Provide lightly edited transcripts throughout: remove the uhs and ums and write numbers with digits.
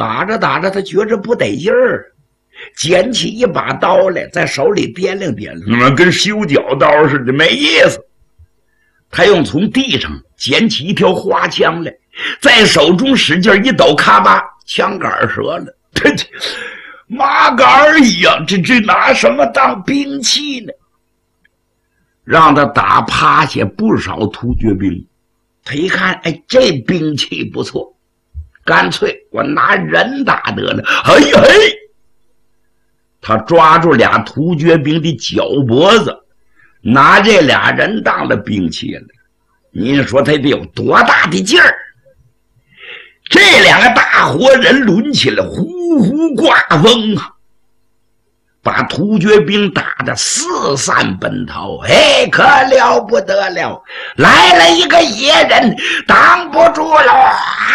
打着打着，他觉着不得劲儿，捡起一把刀来，在手里掂量掂量，那跟修脚刀似的，没意思。他又从地上捡起一条花枪来，在手中使劲一抖，咔吧，枪杆折了。这麻杆一样，这拿什么当兵器呢？让他打趴下不少突厥兵。他一看，哎，这兵器不错，干脆我拿人打得了。嘿嘿，他抓住俩突厥兵的脚脖子，拿这俩人当了兵器了。您说他得有多大的劲儿？这两个大活人抡起来，呼呼刮风啊，把突厥兵打得四散奔逃。哎，可了不得了，来了一个野人，挡不住了。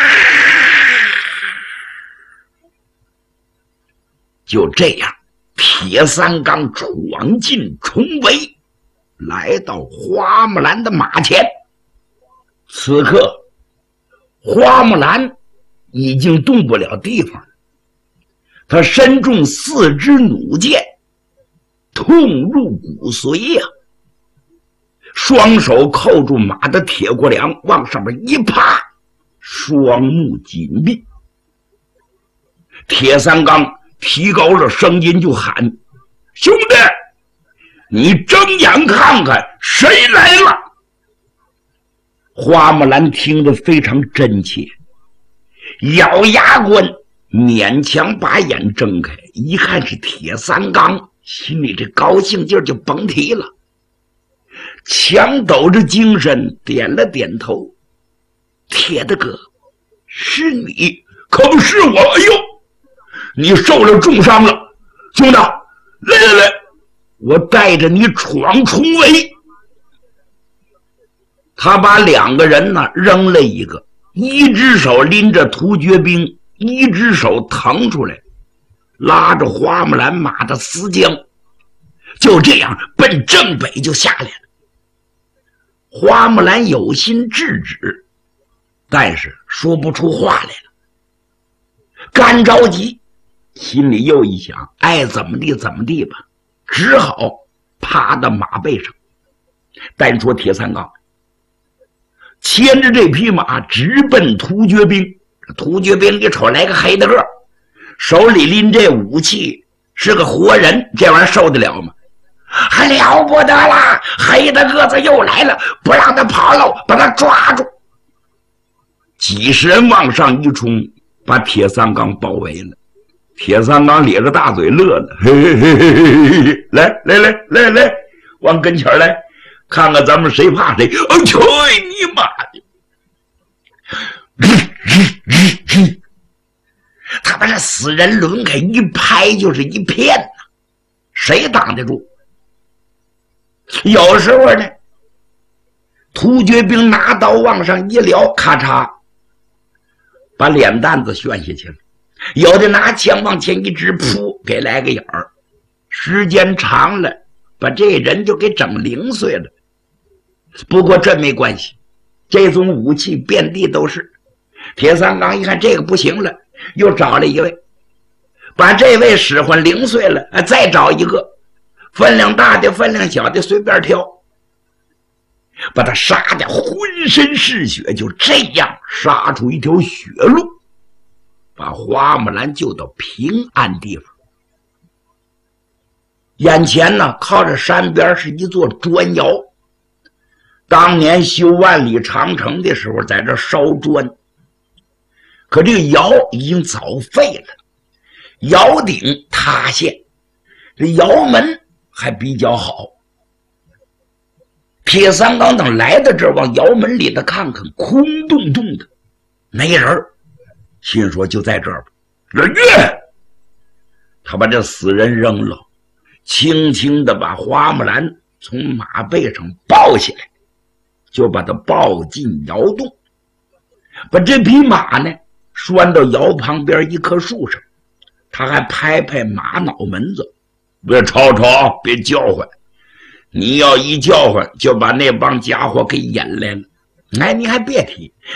就这样，铁三刚闯进重围，来到花木兰的马前。此刻花木兰已经动不了地方了，他身中4支弩箭，痛入骨髓呀，双手扣住马的铁过梁，往上面一趴，双目紧闭。铁三刚提高了声音就喊：兄弟，你睁眼看看谁来了。花木兰听得非常真切，咬牙关，勉强把眼睁开，一看是铁三刚，心里这高兴劲儿就甭提了，强抖着精神点了点头：铁大哥，是你？可不是我。哎呦，你受了重伤了，兄弟，来，我带着你闯重围。他把2个人呢扔了一个，一只手拎着突厥兵，一只手腾出来，拉着花木兰马的丝缰，就这样奔正北就下来了。花木兰有心制止，但是说不出话来了，干着急，心里又一想，爱怎么地怎么地吧，只好趴到马背上。单说铁三刚牵着这匹马直奔突厥兵，突厥兵一瞅来个黑大个，手里拎这武器是个活人，这玩意儿受得了吗？还了不得啦，黑大个子又来了，不让他跑了，把他抓住。几十人往上一冲，把铁三刚包围了。铁三刚咧着大嘴乐了，嘿嘿嘿嘿嘿，来，往跟前来，看看咱们谁怕谁。哦，去你妈的！他把这死人轮开一拍就是一片呐，谁挡得住？有时候呢，突厥兵拿刀往上一撩，咔嚓，把脸蛋子旋下去了；有的拿枪往前一直扑，给来个眼儿，时间长了，把这人就给整零碎了。不过这没关系，这种武器遍地都是。铁三刚一看这个不行了，又找了一位，把这位使唤零碎了，再找一个，分量大的分量小的随便挑，把他杀得浑身是血，就这样杀出一条血路，把花木兰救到平安地方。眼前呢，靠着山边是一座砖窑，当年修万里长城的时候在这烧砖，可这个窑已经早废了，窑顶塌陷，这窑门还比较好。铁三刚等来到这儿，往窑门里头看看，空洞洞的，没人，心说就在这儿吧。他把这死人扔了，轻轻地把花木兰从马背上抱起来，就把他抱进窑洞，把这匹马呢拴到窑旁边一棵树上，他还拍拍马脑门子，别吵吵，别叫唤，你要一叫唤就把那帮家伙给引来了。哎，你还别提，